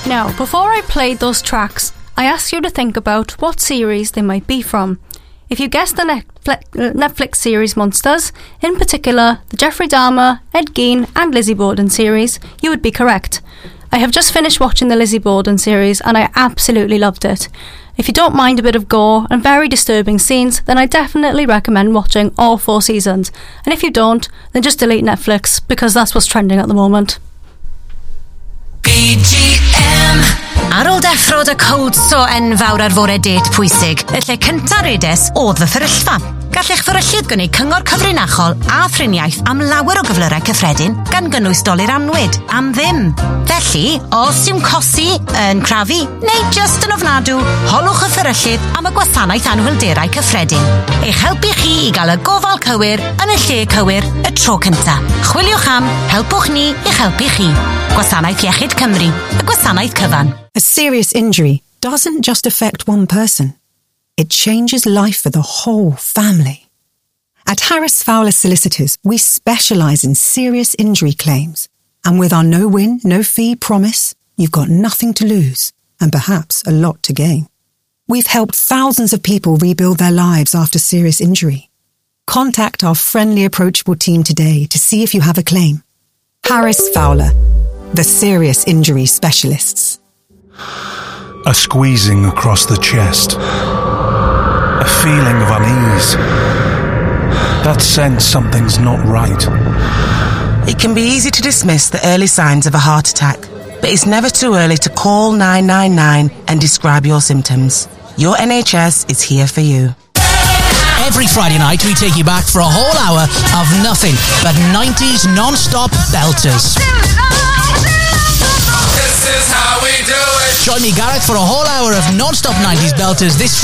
Now, before I played those tracks, I asked you to think about what series they might be from. If you guessed the Netflix series Monsters, in particular the Jeffrey Dahmer, Ed Gein and Lizzie Borden series, you would be correct. I have just finished watching the Lizzie Borden series and I absolutely loved it. If you don't mind a bit of gore and very disturbing scenes, then I definitely recommend watching all 4 seasons. And if you don't, then just delete Netflix, because that's what's trending at the moment. BGM. Ar ôl deffro dy cod so enfawr ar fore det pwysig, y lle cynta redes oedd fy fferyllfa. Gallech fferyllydd gynnig cyngor cyfrinachol a thriniaeth am lawer o gyflyrau cyffredin gan gynnwys dolir annwyd am ddim. Felly, os yw'n cosi, yn crafu, neu just yn ofnadw, holwch y fferyllydd am y gwasanaeth anhwylderau cyffredin. Eich helpu chi I gael y gofal cywir yn y lle cywir y tro cynta. Chwiliwch am Helpwch Ni I'ch Helpu Chi. Gwasanaeth Iechyd Cymru, y gwasanaeth cyfan. A serious injury doesn't just affect one person. It changes life for the whole family. At Harris Fowler Solicitors, we specialise in serious injury claims. And with our no-win, no-fee promise, you've got nothing to lose and perhaps a lot to gain. We've helped thousands of people rebuild their lives after serious injury. Contact our friendly, approachable team today to see if you have a claim. Harris Fowler, the serious injury specialists. A squeezing across the chest. A feeling of unease. That sense something's not right. It can be easy to dismiss the early signs of a heart attack, but it's never too early to call 999 and describe your symptoms. Your NHS is here for you. Every Friday night we take you back for a whole hour of nothing but 90s non-stop belters. This is how we do it. Join me, Gareth, for a whole hour of non-stop 90s belters this